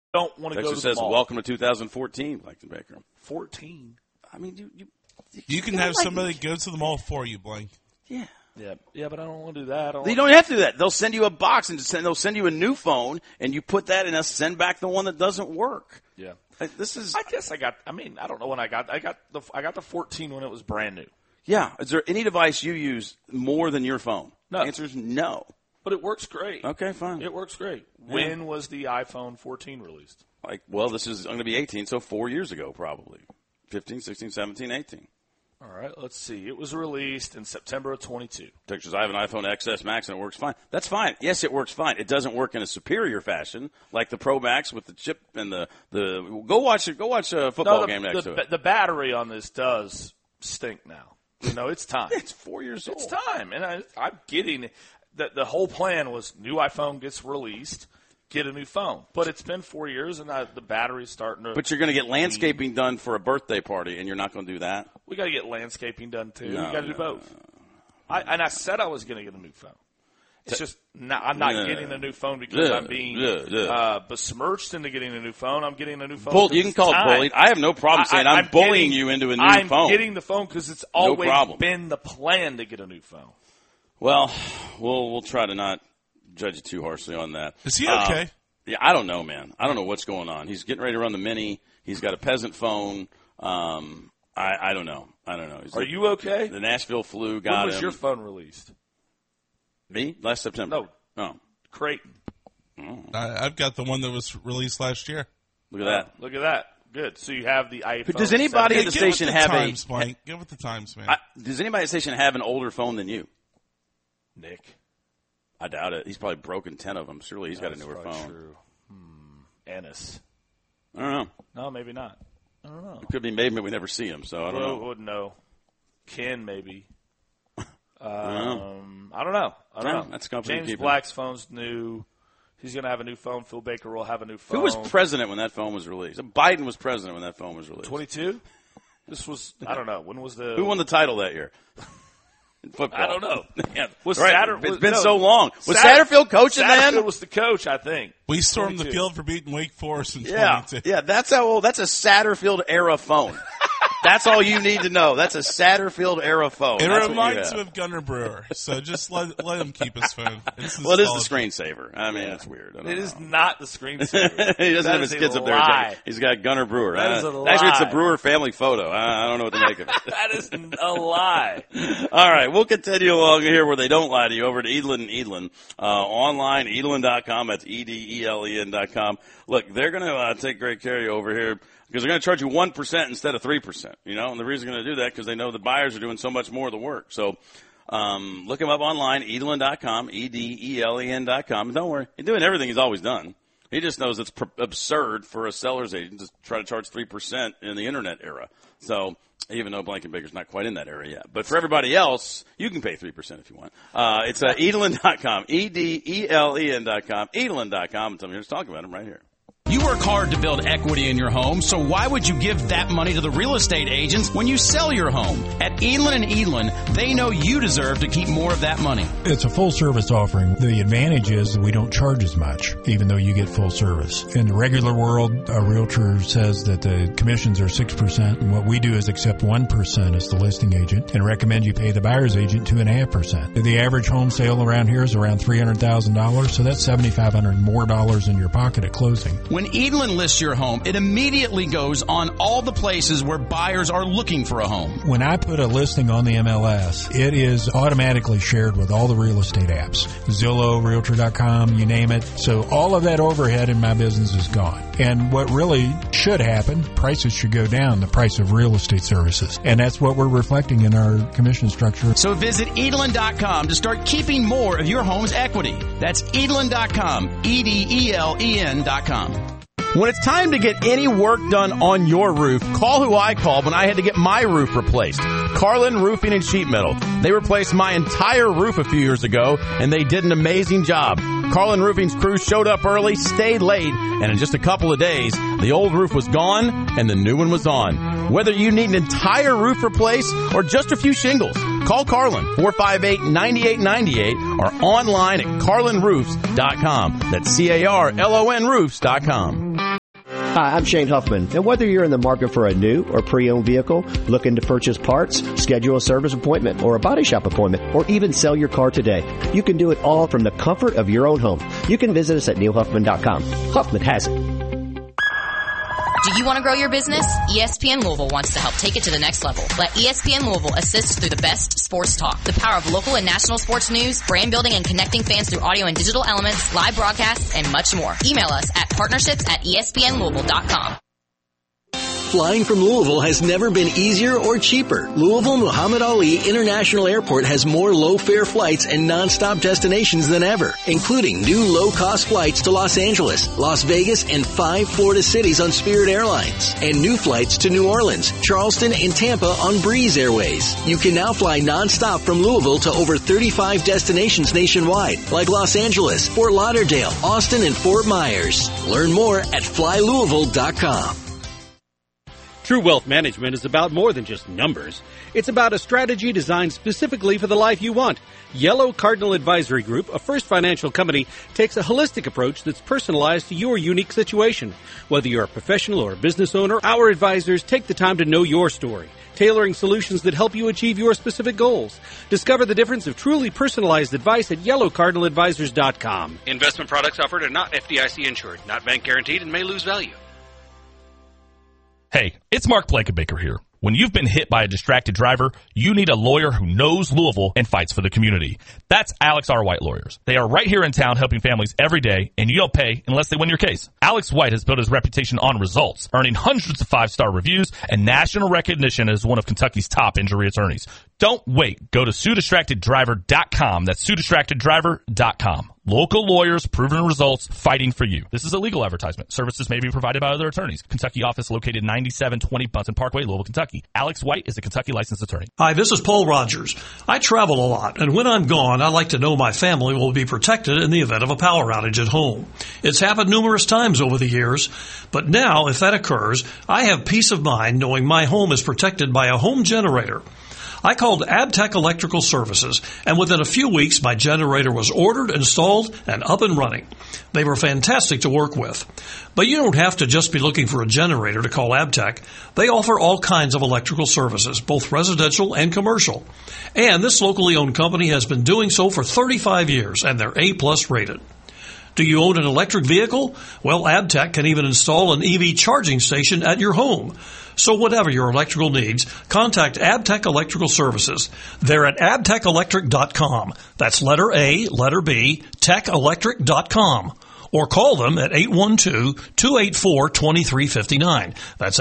don't want to go to the says, mall. welcome to 2014, Blankton Baker. 14? I mean, you can have somebody go to the mall for you, Blank. Yeah. Yeah, but I don't want to do that. You don't have to do that. They'll send you a box and they'll send you a new phone, and you put that in and send back the one that doesn't work. Yeah. This is. I guess I don't know when I got the 14 when it was brand new. Yeah. Is there any device you use more than your phone? No. The answer is no. But it works great. Okay, fine. It works great. Yeah. When was the iPhone 14 released? This is going to be 18, so 4 years ago probably. 15, 16, 17, 18. All right, let's see. It was released in September of 22. Texas, I have an iPhone XS Max and it works fine. That's fine. Yes, it works fine. It doesn't work in a superior fashion like the Pro Max with the chip and the. Go watch a football game next to it. The battery on this does stink now. It's time. It's 4 years old. It's time, and I'm getting the whole plan was new iPhone gets released. Get a new phone. But it's been 4 years, and the battery's starting to... But you're going to get landscaping done for a birthday party, and you're not going to do that? We got to get landscaping done, too. No, we got to do both. I said I was going to get a new phone. It's just I'm not getting a new phone because I'm being besmirched into getting a new phone. I'm getting a new phone. You can call it bullying. I have no problem saying I'm bullying you into a new phone. I'm getting the phone because it's always been the plan to get a new phone. Well, we'll try to not judge you too harshly on that. Is he okay? Yeah, I don't know, man. I don't know what's going on. He's getting ready to run the Mini. He's got a peasant phone. I don't know. Are you okay? The Nashville flu got him. When was your phone released? Me? Last September. No. Creighton. Oh. I've got the one that was released last year. Look at that. Look at that. Good. So you have the iPhone. But does anybody at the station have times, Blank. Get with the times, man. Does anybody at the station have an older phone than you? Nick. I doubt it. He's probably broken 10 of them. Surely he's got a newer phone. True. Ennis. I don't know. No, maybe not. I don't know. It could be maybe we never see him, so I don't know. Wouldn't know. Ken, maybe. I don't know. That's company James keeping. Black's phone's new. He's going to have a new phone. Phil Baker will have a new phone. Who was president when that phone was released? Biden was president when that phone was released. 22? This was, I don't know. When was the... Who won the title that year? In football. I don't know. Yeah. Was It's been so long. Was Satterfield coaching then? Satterfield was the coach, I think. We stormed the field for beating Wake Forest in 22. Yeah, that's how old. That's a Satterfield era phone. That's all you need to know. That's a Satterfield era phone. It reminds me of Gunnar Brewer, so just let him keep his phone. It is the screensaver. I mean, it's weird. It is not the screensaver. He doesn't have his kids up there. He's got Gunnar Brewer. That is a lie. Actually, it's a Brewer family photo. I don't know what to make of it. That is a lie. All right, we'll continue along here where they don't lie to you over to Edlen and Edlen. Online, edlen.com. That's EDELEN.com. Look, they're going to take great care of you over here. Because they're going to charge you 1% instead of 3%, and the reason they're going to do that because they know the buyers are doing so much more of the work. So look him up online, edelen.com, EDELEN.com. Don't worry, he's doing everything he's always done. He just knows it's absurd for a seller's agent to try to charge 3% in the Internet era. So even though Blank & Baker's not quite in that area yet. But for everybody else, you can pay 3% if you want. It's edelen.com, EDELEN.com, edelen.com. And I'm here to talk about him right here. You work hard to build equity in your home, so why would you give that money to the real estate agents when you sell your home? At Edlen & Edlen, they know you deserve to keep more of that money. It's a full-service offering. The advantage is that we don't charge as much, even though you get full service. In the regular world, a realtor says that the commissions are 6%, and what we do is accept 1% as the listing agent and recommend you pay the buyer's agent 2.5%. The average home sale around here is around $300,000, so that's $7,500 more in your pocket at closing. When Edlen lists your home, it immediately goes on all the places where buyers are looking for a home. When I put a listing on the MLS, it is automatically shared with all the real estate apps. Zillow, Realtor.com, you name it. So all of that overhead in my business is gone. And what really should happen, prices should go down, the price of real estate services. And that's what we're reflecting in our commission structure. So visit Edlen.com to start keeping more of your home's equity. That's Edlen.com, EDELEN.com. When it's time to get any work done on your roof, call who I called when I had to get my roof replaced. Carlin Roofing and Sheet Metal. They replaced my entire roof a few years ago, and they did an amazing job. Carlin Roofing's crew showed up early, stayed late, and in just a couple of days, the old roof was gone and the new one was on. Whether you need an entire roof replaced or just a few shingles, call Carlin, 458-9898, or online at carlinroofs.com. That's CARLON roofs.com. Hi, I'm Shane Huffman, and whether you're in the market for a new or pre-owned vehicle, looking to purchase parts, schedule a service appointment or a body shop appointment, or even sell your car today, you can do it all from the comfort of your own home. You can visit us at neilhuffman.com. Huffman has it. Do you want to grow your business? ESPN Louisville wants to help take it to the next level. Let ESPN Louisville assist through the best sports talk, the power of local and national sports news, brand building and connecting fans through audio and digital elements, live broadcasts, and much more. Email us at partnerships@espnlouisville.com. Flying from Louisville has never been easier or cheaper. Louisville Muhammad Ali International Airport has more low-fare flights and nonstop destinations than ever, including new low-cost flights to Los Angeles, Las Vegas, and 5 Florida cities on Spirit Airlines, and new flights to New Orleans, Charleston, and Tampa on Breeze Airways. You can now fly nonstop from Louisville to over 35 destinations nationwide, like Los Angeles, Fort Lauderdale, Austin, and Fort Myers. Learn more at flylouisville.com. True Wealth Management is about more than just numbers. It's about a strategy designed specifically for the life you want. Yellow Cardinal Advisory Group, a First Financial company, takes a holistic approach that's personalized to your unique situation. Whether you're a professional or a business owner, our advisors take the time to know your story, tailoring solutions that help you achieve your specific goals. Discover the difference of truly personalized advice at yellowcardinaladvisors.com. Investment products offered are not FDIC insured, not bank guaranteed, and may lose value. Hey, it's Mark Blankenbaker here. When you've been hit by a distracted driver, you need a lawyer who knows Louisville and fights for the community. That's Alex R. White Lawyers. They are right here in town helping families every day, and you don't pay unless they win your case. Alex White has built his reputation on results, earning hundreds of 5-star reviews and national recognition as one of Kentucky's top injury attorneys. Don't wait. Go to SueDistractedDriver.com. That's SueDistractedDriver.com. Local lawyers, proven results, fighting for you. This is a legal advertisement. Services may be provided by other attorneys. Kentucky office located 9720 Bunsen Parkway, Louisville, Kentucky. Alex White is a Kentucky licensed attorney. Hi, this is Paul Rogers. I travel a lot, and when I'm gone, I like to know my family will be protected in the event of a power outage at home. It's happened numerous times over the years, but now, if that occurs, I have peace of mind knowing my home is protected by a home generator. I called Abtech Electrical Services, and within a few weeks, my generator was ordered, installed, and up and running. They were fantastic to work with. But you don't have to just be looking for a generator to call Abtech. They offer all kinds of electrical services, both residential and commercial. And this locally owned company has been doing so for 35 years, and they're A+ rated. Do you own an electric vehicle? Well, Abtech can even install an EV charging station at your home. So whatever your electrical needs, contact Abtech Electrical Services. They're at abtechelectric.com. That's letter A, letter B, techelectric.com. Or call them at 812-284-2359. That's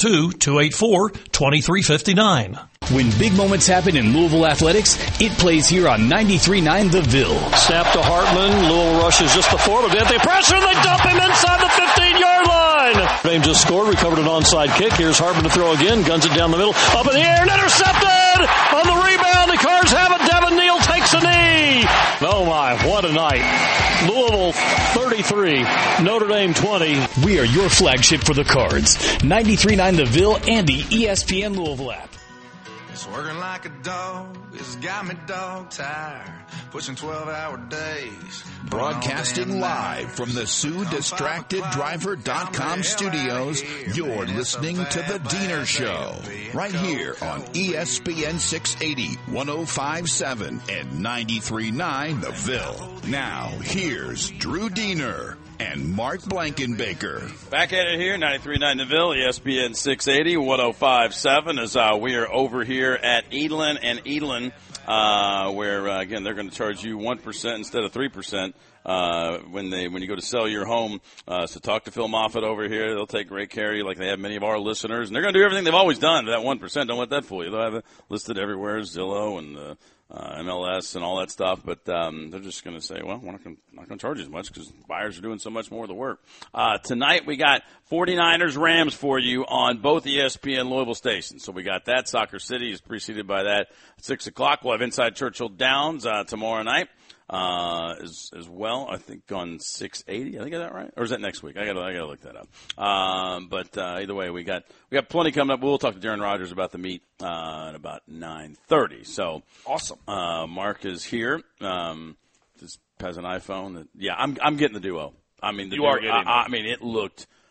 812-284-2359. When big moments happen in Louisville athletics, it plays here on 93.9 The Ville. Snap to Hartman. Louisville rushes just before, but they pressure and they dump him inside the 15-yard line. James just scored, recovered an onside kick. Here's Hartman to throw again, guns it down the middle, up in the air, and intercepted! On the rebound, the Cards have it. Devin Neal takes a knee. Oh my, what a night. Louisville 33, Notre Dame 20. We are your flagship for the Cards. 93.9 The Ville and the ESPN Louisville app. It's working like a dog. It's got me dog tired. Pushing 12-hour days. Broadcasting live from the SueDistractedDriver.com studios, you're listening to The Diener Show. Right here on ESPN 680, 105.7, and 93.9 The Ville. Now, here's Drew Diener and Mark Blankenbaker. Back at it here, 93.9 The Ville, ESPN 680, 105.7, as we are over here at Edlin and Edlin, where, again, they're going to charge you 1% instead of 3%. When you go to sell your home. So talk to Phil Moffitt over here. They'll take great care of you like they have many of our listeners. And they're going to do everything they've always done to that 1%. Don't let that fool you. They'll have it listed everywhere, Zillow and MLS and all that stuff. But they're just going to say, well, we're not going to charge you as much because buyers are doing so much more of the work. Tonight we got 49ers Rams for you on both ESPN Louisville stations. So we got that. Soccer City is preceded by that at 6 o'clock. We'll have Inside Churchill Downs tomorrow night. As well, I think on 680. I think I got that right, or is that next week? I gotta look that up. But either way, we got plenty coming up. We'll talk to Darren Rogers about the meet at about 9:30. So awesome. Mark is here. Just has an iPhone. Yeah, I'm getting the Duo. I mean, you are getting. I mean, it looked